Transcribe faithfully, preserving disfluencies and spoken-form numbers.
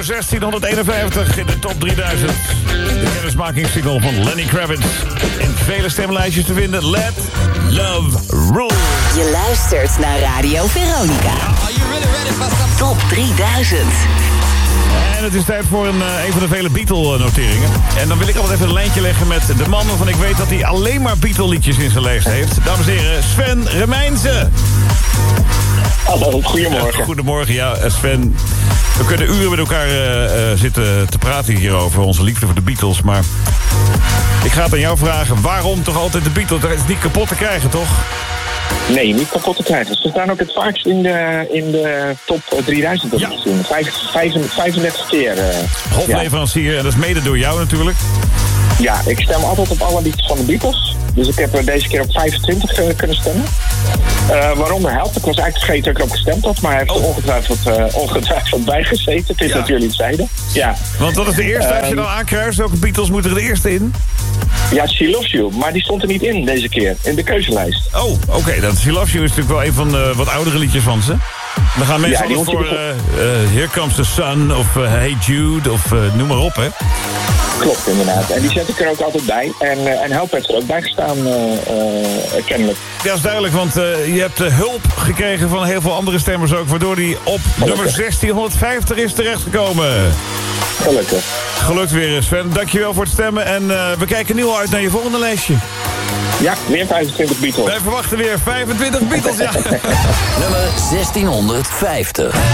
nummer zestienhonderdeenenvijftig in de top drieduizend. De kennismakingssingle van Lenny Kravitz. In vele stemlijstjes te vinden. Let Love Rule. Je luistert naar Radio Veronica. Top drieduizend. En het is tijd voor een, uh, een van de vele Beatle-noteringen. En dan wil ik altijd even een lijntje leggen met de man waarvan ik weet dat hij alleen maar Beatle-liedjes in zijn lijst heeft. Dames en heren, Sven Remijnse. Hallo, goedemorgen. Ja, goedemorgen, ja, Sven. We kunnen uren met elkaar uh, uh, zitten te praten hierover, onze liefde voor de Beatles. Maar ik ga het aan jou vragen, waarom toch altijd de Beatles? Dat is niet kapot te krijgen, toch? Nee, niet kapot te krijgen. Ze staan ook het vaakst in de, in de top drieduizend. Ja. vijfendertig keer. Uh, Hofleverancier, ja. En dat is mede door jou natuurlijk. Ja, ik stem altijd op alle liedjes van de Beatles. Dus ik heb er deze keer op vijfentwintig uh, kunnen stemmen. Uh, waaronder Help. Ik was eigenlijk vergeten dat ik erop gestemd had. Maar hij heeft oh. er ongetwijfeld, uh, ongetwijfeld bijgezeten. Het is ja. dat jullie het zeiden. Ja. Want wat is de eerste, als je dan aankruist, welke Beatles moeten er de eerste in? Ja, She Loves You. Maar die stond er niet in deze keer. In de keuzelijst. Oh, oké. Okay. Dat She Loves You is natuurlijk wel een van de wat oudere liedjes van ze. Dan gaan mensen ja, voor uh, uh, Here Comes the Sun of uh, Hey Jude of uh, noem maar op, hè? Klopt, inderdaad. En die zet ik er ook altijd bij. En, uh, en Help heeft er ook bij gestaan, uh, uh, kennelijk. Ja, dat is duidelijk, want uh, je hebt uh, hulp gekregen van heel veel andere stemmers ook, waardoor die op Gelukkig. nummer zestienhonderdvijftig is terechtgekomen. Gelukkig. Gelukt weer, Sven. Dankjewel voor het stemmen. En uh, we kijken nu al uit naar je volgende lijstje. Ja, weer vijfentwintig Beatles. Wij verwachten weer vijfentwintig Beatles, ja. Nummer zestienhonderdvijftig.